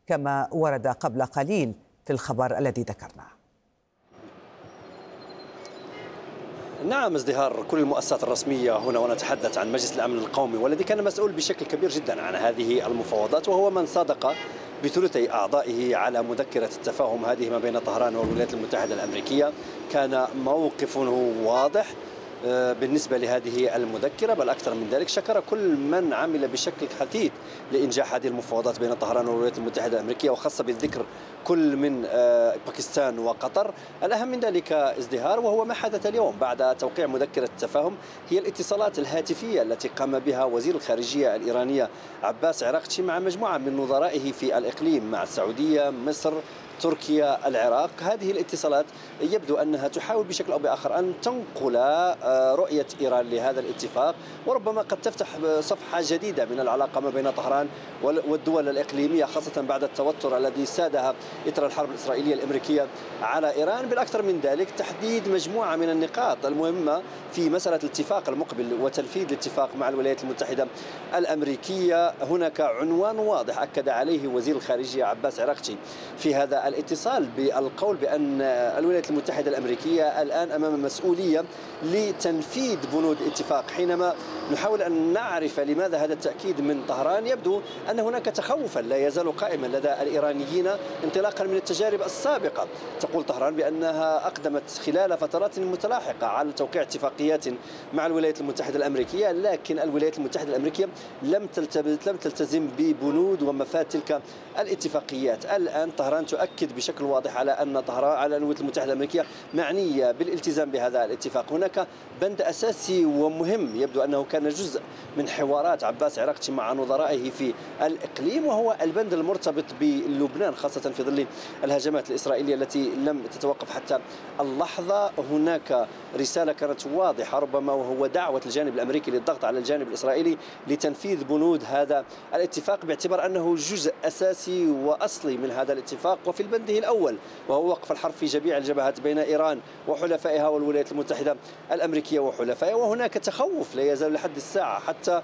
كما ورد قبل قليل في الخبر الذي ذكرناه. نعم، ازدهار كل المؤسسات الرسمية هنا، ونتحدث عن مجلس الأمن القومي والذي كان مسؤول بشكل كبير جدا عن هذه المفاوضات، وهو من صادق بثلثي أعضائه على مذكرة التفاهم هذه ما بين طهران والولايات المتحدة الأمريكية. كان موقفه واضح بالنسبة لهذه المذكرة، بل أكثر من ذلك شكر كل من عمل بشكل حثيث لإنجاح هذه المفاوضات بين طهران والولايات المتحدة الأمريكية، وخاصة بالذكر كل من باكستان وقطر. الأهم من ذلك ازدهار، وهو ما حدث اليوم بعد توقيع مذكرة التفاهم، هي الاتصالات الهاتفية التي قام بها وزير الخارجية الإيرانية عباس عراقچي مع مجموعة من نظرائه في الإقليم، مع السعودية، مصر، تركيا، العراق. هذه الاتصالات يبدو أنها تحاول بشكل أو بآخر أن تنقل رؤية إيران لهذا الاتفاق، وربما قد تفتح صفحة جديدة من العلاقة ما بين طهران والدول الإقليمية، خاصة بعد التوتر الذي سادها إثر الحرب الإسرائيلية الأمريكية على إيران. بالأكثر من ذلك تحديد مجموعة من النقاط المهمة في مسألة الاتفاق المقبل وتنفيذ الاتفاق مع الولايات المتحدة الأمريكية. هناك عنوان واضح أكد عليه وزير الخارجية عباس عراقچي في هذا الاتصال، بالقول بأن الولايات المتحدة الأمريكية الآن أمام مسؤولية لتنفيذ بنود الاتفاق. حينما نحاول أن نعرف لماذا هذا التأكيد من طهران، يبدو أن هناك تخوفا لا يزال قائما لدى الإيرانيين انطلاقا من التجارب السابقة. تقول طهران بأنها أقدمت خلال فترات متلاحقة على توقيع اتفاقيات مع الولايات المتحدة الأمريكية، لكن الولايات المتحدة الأمريكية لم تلتزم ببنود ومفاد تلك الاتفاقيات. الآن طهران تؤكد بشكل واضح على الولايات المتحدة الأمريكية معنية بالالتزام بهذا الاتفاق. هناك بند أساسي ومهم يبدو أنه كان جزء من حوارات عباس عراقچي مع نظرائه في الإقليم، وهو البند المرتبط بلبنان، خاصة في ظل الهجمات الإسرائيلية التي لم تتوقف حتى اللحظة. هناك رسالة كانت واضحة ربما، وهو دعوة الجانب الأمريكي للضغط على الجانب الإسرائيلي لتنفيذ بنود هذا الاتفاق، باعتبار أنه جزء أساسي وأصلي من هذا الاتفاق. وفي البنده الأول وهو وقف الحرب في جميع الجبهات بين إيران وحلفائها والولايات المتحدة الأمريكية وحلفائها. وهناك تخوف لا يزال لحد الساعة حتى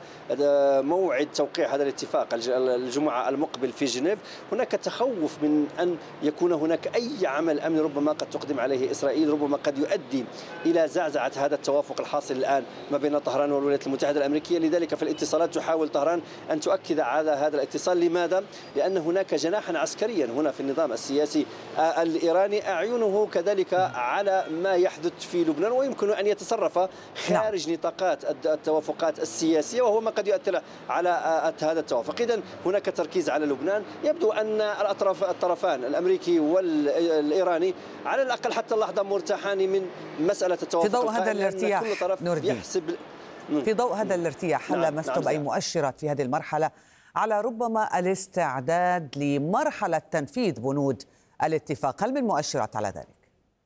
موعد توقيع هذا الاتفاق الجمعة المقبل في جنيف، هناك تخوف من أن يكون هناك أي عمل أمني ربما قد تقدم عليه إسرائيل، ربما قد يؤدي إلى زعزعة هذا التوافق الحاصل الآن ما بين طهران والولايات المتحدة الأمريكية. لذلك في الاتصالات تحاول طهران أن تؤكد على هذا الاتصال. لماذا؟ لأن هناك جناحا عسكريا هنا في النظام السياسي الإيراني أعينه كذلك على ما يحدث في لبنان، ويمكن أن يتصرف خارج نطاقات التوافقات السياسية، وهو ما قد يؤثر على هذا التوافق. إذن هناك تركيز على لبنان. يبدو أن الطرفان الأمريكي والإيراني على الأقل حتى اللحظة مرتاحان من مسألة التوافق. في ضوء هذا الارتياح كل طرف يحسب في ضوء هذا الارتياح، هل لمستم أي مؤشرات في هذه المرحلة على ربما الاستعداد لمرحلة تنفيذ بنود الاتفاق؟ هل من مؤشرات على ذلك؟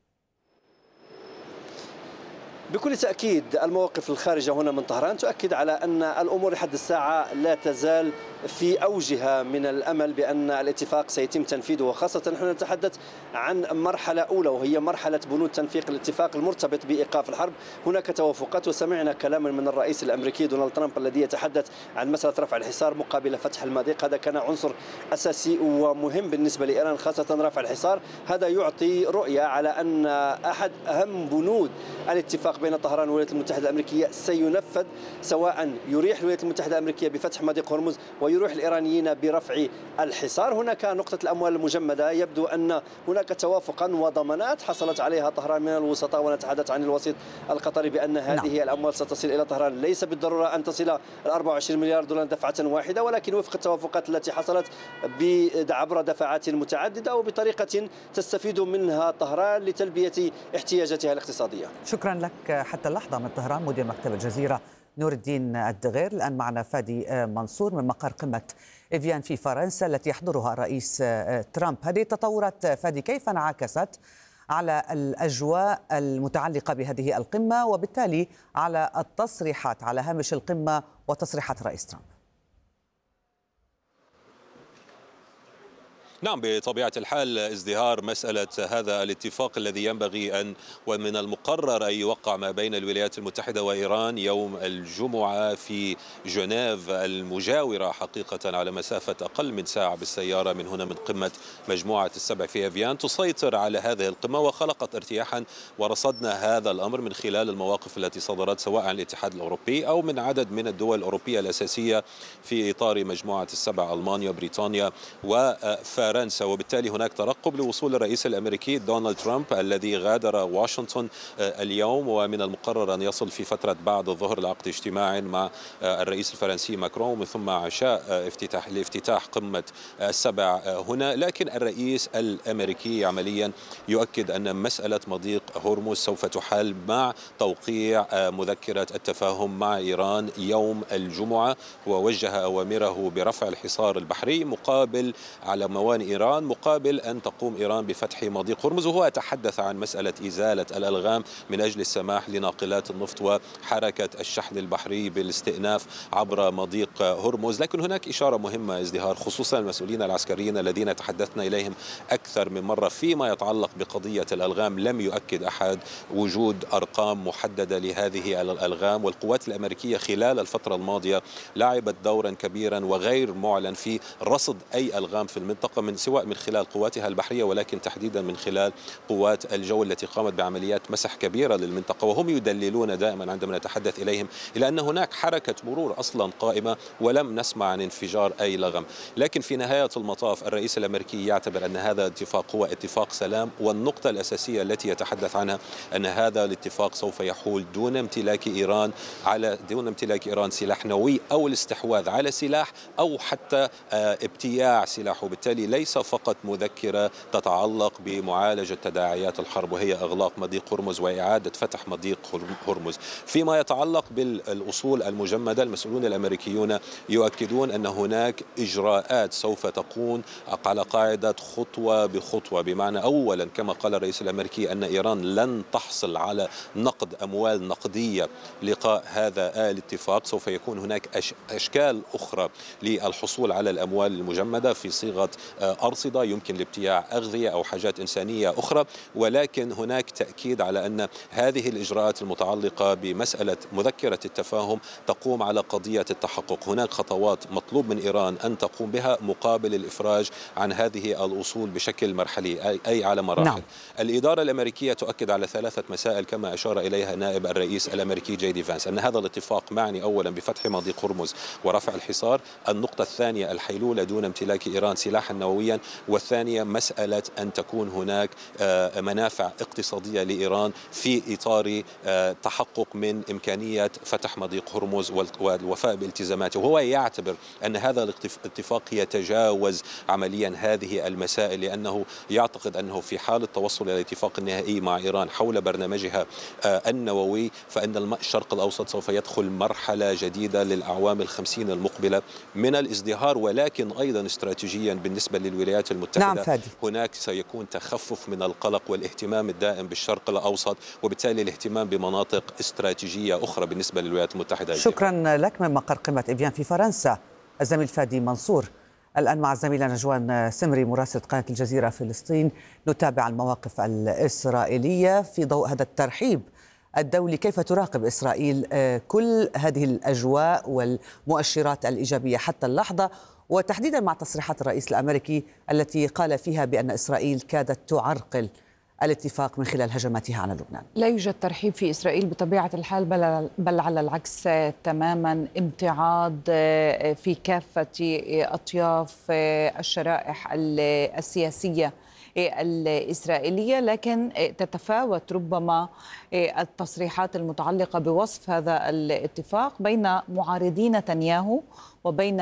بكل تأكيد المواقف الخارجة هنا من طهران تؤكد على أن الأمور لحد الساعة لا تزال في أوجها من الأمل بأن الاتفاق سيتم تنفيذه، خاصة نحن نتحدث عن مرحلة أولى وهي مرحلة بنود تنفيذ الاتفاق المرتبط بإيقاف الحرب. هناك توافقات، وسمعنا كلاما من الرئيس الأمريكي دونالد ترامب الذي يتحدث عن مسألة رفع الحصار مقابل فتح المضيق. هذا كان عنصر أساسي ومهم بالنسبة لإيران، خاصة رفع الحصار. هذا يعطي رؤية على أن أحد أهم بنود الاتفاق بين طهران والولايات المتحدة الأمريكية سينفذ، سواء يريح الولايات المتحدة الأمريكية بفتح مضيق هرمز ويروح الإيرانيين برفع الحصار. هناك نقطة الأموال المجمدة، يبدو أن هناك توافقا وضمانات حصلت عليها طهران من الوسطاء، ونتحدث عن الوسيط القطري بأن هذه الأموال ستصل إلى طهران. ليس بالضرورة أن تصل 24 مليار دولار دفعة واحدة، ولكن وفق التوافقات التي حصلت عبر دفعات متعددة وبطريقة تستفيد منها طهران لتلبية احتياجاتها الاقتصادية. شكرا لك حتى اللحظة من طهران مدير مكتب الجزيرة نور الدين الدغير. الآن معنا فادي منصور من مقر قمة إفيان في فرنسا التي يحضرها الرئيس ترامب. هذه التطورات فادي كيف انعكست على الأجواء المتعلقة بهذه القمة، وبالتالي على التصريحات على هامش القمة وتصريحات الرئيس ترامب؟ نعم، بطبيعة الحال ازدهار مسألة هذا الاتفاق الذي ينبغي أن ومن المقرر أن يوقع ما بين الولايات المتحدة وإيران يوم الجمعة في جنيف المجاورة حقيقة على مسافة أقل من ساعة بالسيارة من هنا من قمة مجموعة السبع في أفيان، تسيطر على هذه القمة وخلقت ارتياحا. ورصدنا هذا الأمر من خلال المواقف التي صدرت سواء عن الاتحاد الأوروبي أو من عدد من الدول الأوروبية الأساسية في إطار مجموعة السبع: ألمانيا، بريطانيا وفرنسا. وبالتالي هناك ترقب لوصول الرئيس الأمريكي دونالد ترامب الذي غادر واشنطن اليوم، ومن المقرر أن يصل في فترة بعد الظهر لعقد اجتماع مع الرئيس الفرنسي ماكرون ومن ثم عشاء لافتتاح قمة السبع هنا. لكن الرئيس الأمريكي عمليا يؤكد أن مسألة مضيق هرمز سوف تحل مع توقيع مذكرة التفاهم مع إيران يوم الجمعة، ووجه أوامره برفع الحصار البحري مقابل على موانئ إيران، مقابل أن تقوم إيران بفتح مضيق هرمز. وهو يتحدث عن مسألة إزالة الألغام من أجل السماح لناقلات النفط وحركة الشحن البحري بالاستئناف عبر مضيق هرمز. لكن هناك إشارة مهمة ازدهار، خصوصا المسؤولين العسكريين الذين تحدثنا إليهم أكثر من مرة فيما يتعلق بقضية الألغام. لم يؤكد أحد وجود أرقام محددة لهذه الألغام، والقوات الأمريكية خلال الفترة الماضية لعبت دورا كبيرا وغير معلن في رصد أي ألغام في المنطقة، سواء من خلال قواتها البحرية ولكن تحديدا من خلال قوات الجو التي قامت بعمليات مسح كبيرة للمنطقة. وهم يدللون دائما عندما نتحدث إليهم إلى أن هناك حركة مرور أصلا قائمة ولم نسمع عن انفجار أي لغم. لكن في نهاية المطاف الرئيس الأمريكي يعتبر أن هذا الاتفاق هو اتفاق سلام، والنقطة الأساسية التي يتحدث عنها أن هذا الاتفاق سوف يحول دون امتلاك إيران سلاح نووي أو الاستحواذ على سلاح أو حتى ابتياع سلاح. وبالتالي ليس فقط مذكرة تتعلق بمعالجة تداعيات الحرب وهي إغلاق مضيق هرمز وإعادة فتح مضيق هرمز. فيما يتعلق بالأصول المجمدة، المسؤولون الأمريكيون يؤكدون أن هناك إجراءات سوف تكون على قاعدة خطوة بخطوة، بمعنى أولا كما قال الرئيس الأمريكي أن إيران لن تحصل على نقد أموال نقدية لقاء هذا الاتفاق. سوف يكون هناك أشكال أخرى للحصول على الأموال المجمدة في صيغة أرصدة يمكن لابتياع أغذية أو حاجات إنسانية أخرى. ولكن هناك تأكيد على أن هذه الإجراءات المتعلقة بمسألة مذكرة التفاهم تقوم على قضية التحقق. هناك خطوات مطلوب من إيران أن تقوم بها مقابل الإفراج عن هذه الأصول بشكل مرحلي أي على مراحل. نعم. الإدارة الأمريكية تؤكد على ثلاثة مسائل كما أشار إليها نائب الرئيس الأمريكي جي دي فانس، أن هذا الاتفاق معني أولا بفتح مضيق هرمز ورفع الحصار، النقطة الثانية الحيلولة دون امتلاك إيران سلاحا نوويا، والثانية مسألة أن تكون هناك منافع اقتصادية لإيران في إطار تحقق من إمكانية فتح مضيق هرمز والوفاء بالتزاماته. وهو يعتبر أن هذا الاتفاق يتجاوز عمليا هذه المسائل، لأنه يعتقد أنه في حال التوصل إلى اتفاق نهائي مع إيران حول برنامجها النووي فإن الشرق الأوسط سوف يدخل مرحلة جديدة للأعوام الخمسين المقبلة من الازدهار، ولكن أيضا استراتيجيا بالنسبة للولايات المتحدة. نعم فادي. هناك سيكون تخفف من القلق والاهتمام الدائم بالشرق الأوسط، وبالتالي الاهتمام بمناطق استراتيجية أخرى بالنسبة للولايات المتحدة. شكرا لك من مقر قمة إفيان في فرنسا الزميل فادي منصور. الآن مع الزميلة نجوان سمري مراسلة قناة الجزيرة فلسطين نتابع المواقف الإسرائيلية في ضوء هذا الترحيب الدولي. كيف تراقب إسرائيل كل هذه الأجواء والمؤشرات الإيجابية حتى اللحظة، وتحديدا مع تصريحات الرئيس الأمريكي التي قال فيها بأن إسرائيل كادت تعرقل الاتفاق من خلال هجماتها على لبنان؟ لا يوجد ترحيب في إسرائيل بطبيعة الحال، بل على العكس تماما، امتعاض في كافة أطياف الشرائح السياسية الإسرائيلية. لكن تتفاوت ربما التصريحات المتعلقة بوصف هذا الاتفاق بين معارضي نتنياهو وبين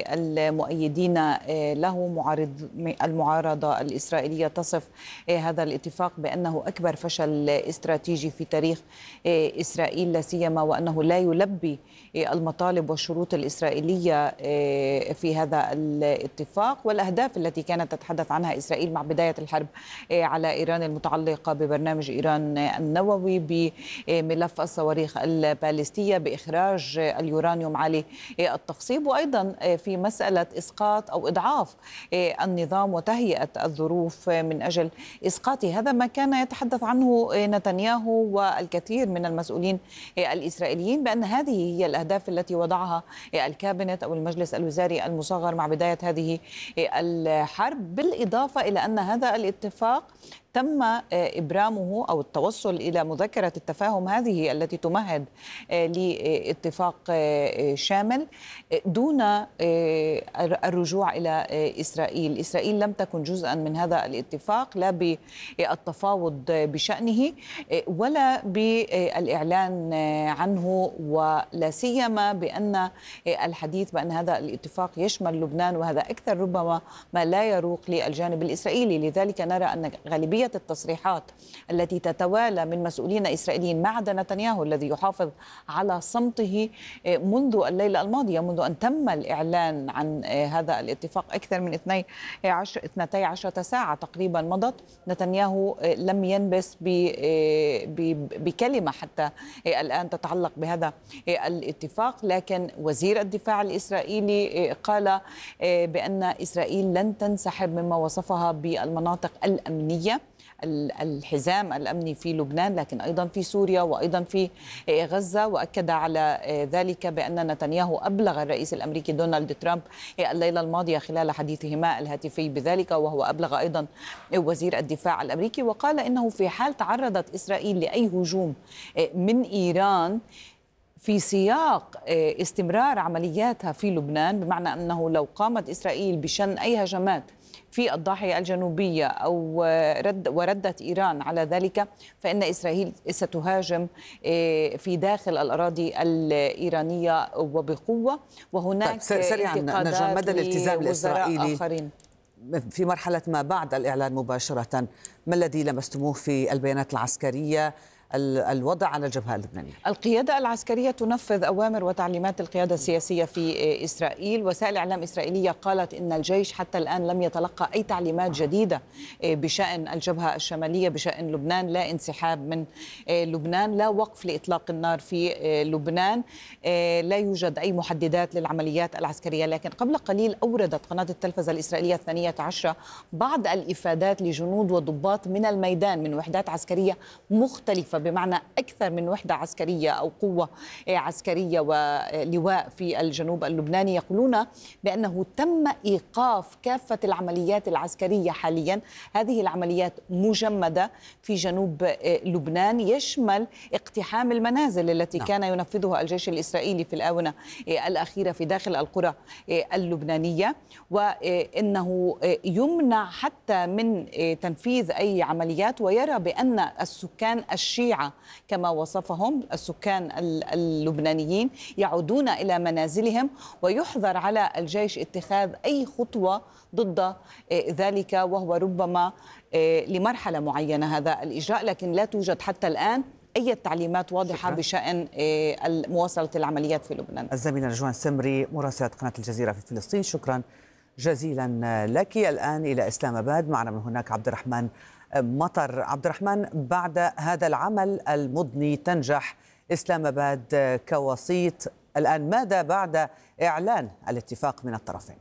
المؤيدين له. المعارضة الإسرائيلية تصف هذا الاتفاق بأنه أكبر فشل استراتيجي في تاريخ إسرائيل، لا سيما وأنه لا يلبي المطالب والشروط الإسرائيلية في هذا الاتفاق والأهداف التي كانت تتحدث عنها إسرائيل مع بداية الحرب على إيران المتعلقة ببرنامج إيران النووي، بملف الصواريخ البالستية، بإخراج اليورانيوم عالي التخصيب. يرغب أيضا في مسألة إسقاط أو إضعاف النظام وتهيئة الظروف من أجل إسقاطه. هذا ما كان يتحدث عنه نتنياهو والكثير من المسؤولين الإسرائيليين، بأن هذه هي الأهداف التي وضعها الكابينت أو المجلس الوزاري المصغر مع بداية هذه الحرب، بالإضافة إلى أن هذا الاتفاق تم إبرامه أو التوصل إلى مذكرة التفاهم هذه التي تمهد لاتفاق شامل دون الرجوع إلى إسرائيل. إسرائيل لم تكن جزءا من هذا الاتفاق، لا بالتفاوض بشأنه ولا بالإعلان عنه، ولا سيما بأن الحديث بأن هذا الاتفاق يشمل لبنان، وهذا أكثر ربما ما لا يروق للجانب الإسرائيلي. لذلك نرى أن غالبية التصريحات التي تتوالى من مسؤولين إسرائيليين ما عدا نتنياهو الذي يحافظ على صمته منذ الليلة الماضية، منذ أن تم الإعلان عن هذا الاتفاق أكثر من 12 ساعة تقريبا مضت، نتنياهو لم ينبس بكلمة حتى الآن تتعلق بهذا الاتفاق. لكن وزير الدفاع الإسرائيلي قال بأن إسرائيل لن تنسحب مما وصفها بالمناطق الأمنية، الحزام الأمني في لبنان، لكن أيضا في سوريا وأيضا في غزة. وأكد على ذلك بأن نتنياهو أبلغ الرئيس الأمريكي دونالد ترامب الليلة الماضية خلال حديثهما الهاتفي بذلك، وهو أبلغ أيضا وزير الدفاع الأمريكي، وقال إنه في حال تعرضت إسرائيل لأي هجوم من إيران في سياق استمرار عملياتها في لبنان، بمعنى أنه لو قامت إسرائيل بشن أي هجمات في الضاحية الجنوبية أو وردت إيران على ذلك، فإن إسرائيل ستهاجم في داخل الأراضي الإيرانية وبقوة. وهناك سريعا نجم، مدى الالتزام الإسرائيلي آخرين في مرحلة ما بعد الإعلان مباشرة، ما الذي لمستموه في البيانات العسكرية الوضع على الجبهة اللبنانية؟ القيادة العسكرية تنفذ أوامر وتعليمات القيادة السياسية في إسرائيل. وسائل إعلام إسرائيلية قالت إن الجيش حتى الآن لم يتلقى أي تعليمات جديدة بشأن الجبهة الشمالية، بشأن لبنان، لا انسحاب من لبنان، لا وقف لإطلاق النار في لبنان، لا يوجد أي محددات للعمليات العسكرية. لكن قبل قليل أوردت قناة التلفزة الإسرائيلية 12 بعض الإفادات لجنود وضباط من الميدان من وحدات عسكرية مختلفة، بمعنى أكثر من وحدة عسكرية أو قوة عسكرية ولواء في الجنوب اللبناني، يقولون بأنه تم إيقاف كافة العمليات العسكرية حاليا. هذه العمليات مجمدة في جنوب لبنان، يشمل اقتحام المنازل التي كان ينفذها الجيش الإسرائيلي في الآونة الأخيرة في داخل القرى اللبنانية، وإنه يمنع حتى من تنفيذ أي عمليات. ويرى بأن السكان الشيعة كما وصفهم السكان اللبنانيين يعودون إلى منازلهم، ويحظر على الجيش اتخاذ أي خطوة ضد ذلك، وهو ربما لمرحلة معينة هذا الإجراء. لكن لا توجد حتى الآن أي تعليمات واضحة بشأن مواصلة العمليات في لبنان. الزميلة نجوان سمري مراسلة قناة الجزيرة في فلسطين، شكرا جزيلا لك. الآن إلى إسلام آباد، معنا من هناك عبد الرحمن مطر. عبد الرحمن، بعد هذا العمل المضني تنجح إسلام آباد كوسيط، الآن ماذا بعد إعلان الاتفاق من الطرفين؟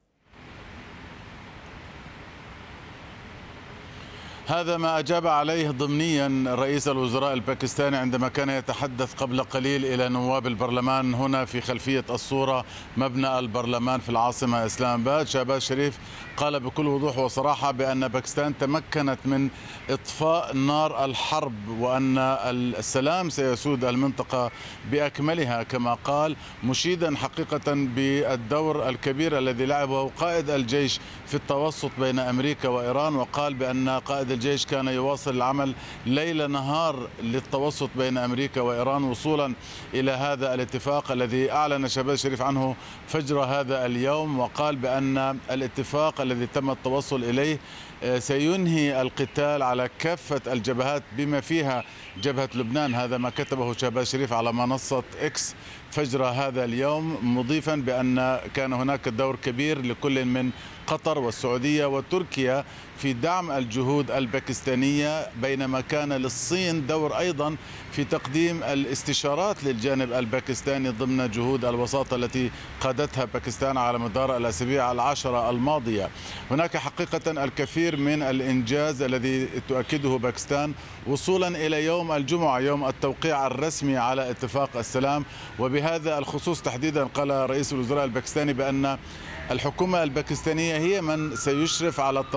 هذا ما أجاب عليه ضمنيا رئيس الوزراء الباكستاني عندما كان يتحدث قبل قليل إلى نواب البرلمان هنا في خلفية الصورة مبنى البرلمان في العاصمة إسلام آباد. شهباز شريف قال بكل وضوح وصراحة بأن باكستان تمكنت من إطفاء نار الحرب، وأن السلام سيسود المنطقة بأكملها كما قال، مشيدا حقيقة بالدور الكبير الذي لعبه قائد الجيش في التوسط بين أمريكا وإيران. وقال بأن قائد الجيش كان يواصل العمل ليل نهار للتوسط بين أمريكا وإيران وصولا إلى هذا الاتفاق الذي أعلن شهباز شريف عنه فجر هذا اليوم. وقال بأن الاتفاق الذي تم التوصل إليه سينهي القتال على كافة الجبهات بما فيها جبهة لبنان. هذا ما كتبه شهباز شريف على منصة إكس فجر هذا اليوم، مضيفا بأن كان هناك دور كبير لكل من قطر والسعودية وتركيا في دعم الجهود الباكستانية، بينما كان للصين دور أيضا في تقديم الاستشارات للجانب الباكستاني ضمن جهود الوساطة التي قادتها باكستان على مدار الأسابيع العشرة الماضية. هناك حقيقة الكثير من الإنجاز الذي تؤكده باكستان وصولا إلى يوم الجمعة، يوم التوقيع الرسمي على اتفاق السلام. وبهذا الخصوص تحديدا قال رئيس الوزراء الباكستاني بأن الحكومة الباكستانية هي من سيشرف على